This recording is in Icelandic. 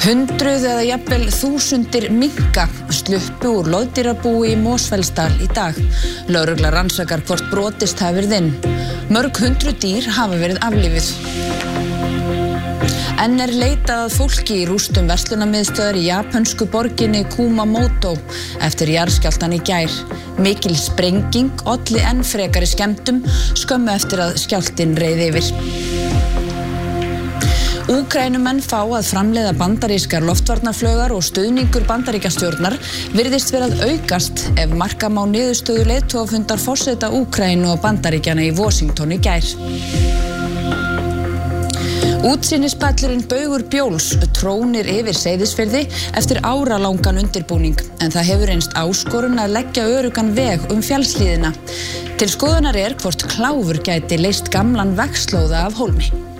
Hundruð eða jafnvel þúsundir minka sluppu úr loðdýrabúi í Mosfellsdal í dag. Lögregla rannsakar hvort brotist hafi verið inn. Mörg hundruð dýr hafa verið aflífuð. Enn leitað að fólki í rústum verslunarmiðstöðvar í japönsku borginni Kumamoto eftir jarðskjálftann í gær. Mikil sprenging olli enn frekari skemmdum skömmu eftir að skjálftinn reið yfir. Úkraínumenn fá að framleiða bandarískar loftvarnarflaugar og stuðningur Bandaríkjastjórnar virðist vera að aukast ef marka má niðurstöðu leiðtogafundar forseta Úkraínu og Bandaríkjanna í Washington í gær. Útsýnispallurinn Baugur Bjóls trónir yfir Seyðisfirði eftir áralangan undirbúning, en það hefur reynst áskorun að leggja öruggan veg fjallshlíðina. Til skoðunar hvort kláfur gæti leyst gamlan vegslóða af hólmi.